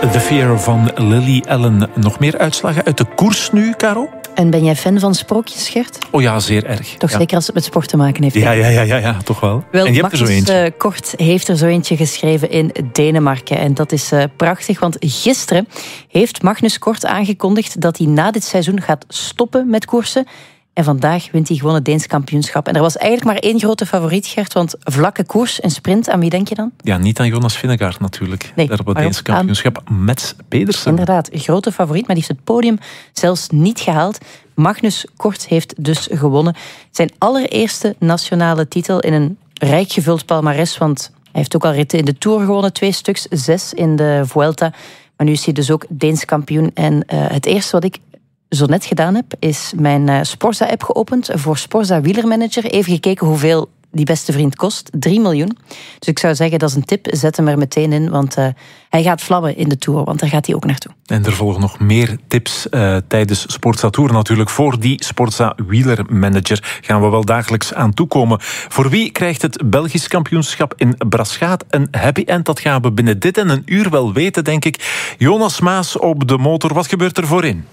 The Fear van Lily Allen. Nog meer uitslagen uit de koers nu, Caro? En ben jij fan van sprookjes, Gert? Oh ja, zeer erg. Toch zeker als het met sport te maken heeft. Ja, toch wel. Wel, en je hebt er zo eentje. Kort heeft er zo eentje geschreven in Denemarken. En dat is prachtig, want gisteren heeft Magnus Kort aangekondigd dat hij na dit seizoen gaat stoppen met koersen. En vandaag wint hij gewoon het Deens kampioenschap. En er was eigenlijk maar één grote favoriet, Gert, want vlakke koers en sprint, aan wie denk je dan? Ja, niet aan Jonas Vingegaard natuurlijk. Nee, daar op het Deens kampioenschap. Mats Pedersen. Inderdaad, een grote favoriet, maar die heeft het podium zelfs niet gehaald. Magnus Kort heeft dus gewonnen. Zijn allereerste nationale titel in een rijk gevuld palmares, want hij heeft ook al ritten in de Tour gewonnen, 2 stuks, 6 in de Vuelta. Maar nu is hij dus ook Deens kampioen. En het eerste wat ik zo net gedaan heb, is mijn Sporza-app geopend voor Sporza Wielermanager. Even gekeken hoeveel die beste vriend kost. 3 miljoen. Dus ik zou zeggen, dat is een tip. Zet hem er meteen in, want hij gaat vlammen in de Tour, want daar gaat hij ook naartoe. En er volgen nog meer tips tijdens Sporza Tour natuurlijk. Voor die Sporza Wielermanager gaan we wel dagelijks aan toekomen. Voor wie krijgt het Belgisch kampioenschap in Braschaat een happy end? Dat gaan we binnen dit en een uur wel weten, denk ik. Jonas Maas op de motor. Wat gebeurt er voorin?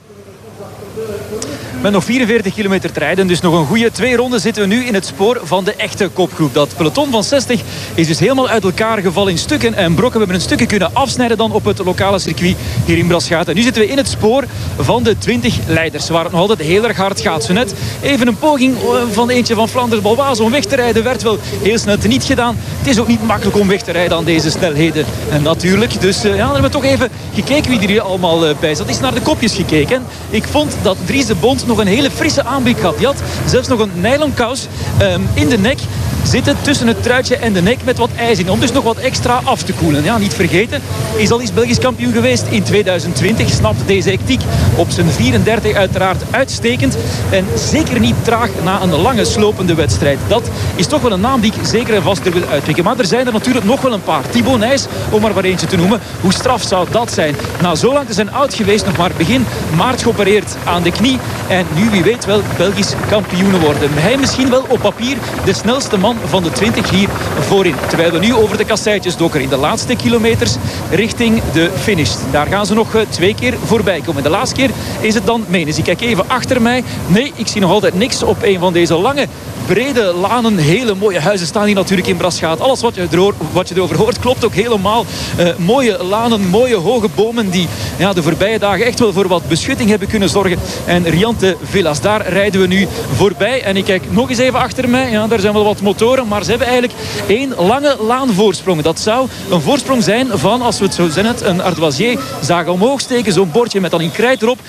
Met nog 44 kilometer te rijden, dus nog een goede 2 ronden zitten we nu in het spoor van de echte kopgroep. Dat peloton van 60 is dus helemaal uit elkaar gevallen in stukken en brokken. We hebben een stukje kunnen afsnijden dan op het lokale circuit hier in Braschaat. En nu zitten we in het spoor van de 20 leiders, waar het nog altijd heel erg hard gaat. Zo net even een poging van eentje van Flanders-Balwaas om weg te rijden, werd wel heel snel niet gedaan. Het is ook niet makkelijk om weg te rijden aan deze snelheden. En natuurlijk, dus dan hebben we toch even gekeken wie er hier allemaal bij zat. Is naar de kopjes gekeken. Ik vond dat Dries de Bond nog een hele frisse aanblik had. Die had zelfs nog een nylon kous in de nek zitten tussen het truitje en de nek met wat ijs in. Om dus nog wat extra af te koelen. Ja, niet vergeten, is al eens Belgisch kampioen geweest in 2020. Snapt deze hectiek op zijn 34 uiteraard uitstekend. En zeker niet traag na een lange slopende wedstrijd. Dat is toch wel een naam die ik zeker en vast er wil uitpikken. Maar er zijn er natuurlijk nog wel een paar. Thibaut Nys, om maar eentje te noemen. Hoe straf zou dat zijn? Na zo lang te zijn oud geweest, nog maar begin maart geopereerd aan de knie. En nu wie weet wel Belgisch kampioen worden. Hij misschien wel op papier de snelste man van de 20 hier voorin. Terwijl we nu over de kasseitjes dokken in de laatste kilometers richting de finish. Daar gaan ze nog 2 keer voorbij komen. De laatste keer is het dan Menes. Ik kijk even achter mij. Nee, ik zie nog altijd niks op een van deze lange, brede lanen. Hele mooie huizen staan hier natuurlijk in Braschaat. Alles wat je erover hoort klopt ook helemaal. Mooie lanen, mooie hoge bomen die de voorbije dagen echt wel voor wat beschutting hebben kunnen zorgen. En riante villa's. Daar rijden we nu voorbij. En ik kijk nog eens even achter mij. Ja, daar zijn wel wat motoren, maar ze hebben eigenlijk 1 lange laanvoorsprong. Dat zou een voorsprong zijn van, als we het zo net een ardoisier zagen omhoog steken, zo'n bordje met dan in krijt erop,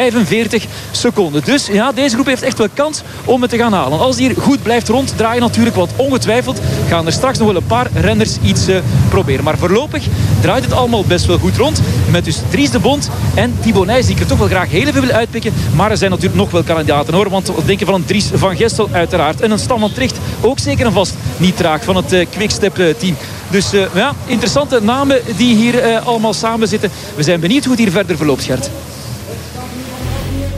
45 seconden. Dus ja, deze groep heeft echt wel kans om het te gaan halen. Als die hier goed blijft ronddraaien natuurlijk, want ongetwijfeld gaan er straks nog wel een paar renners iets proberen. Maar voorlopig draait het allemaal best wel goed rond. Met dus Dries de Bond en Thibaut Nys, die ik er toch wel graag heel even wil uitpikken. Maar er zijn natuurlijk nog wel kandidaten hoor. Want we denken van een Dries van Gestel uiteraard. En een Stan van Tricht ook zeker en vast niet traag van het Quickstep team. Dus interessante namen die hier allemaal samen zitten. We zijn benieuwd hoe het hier verder verloopt, Gert.